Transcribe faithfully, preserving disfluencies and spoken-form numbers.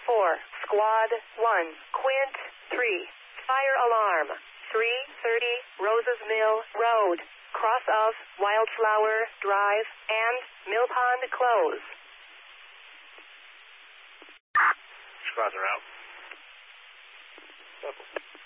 four, Squad one, Quint three, fire alarm, three thirty, Roses Mill Road, cross of Wildflower Drive and Mill Pond Close. Squads are out. Purple.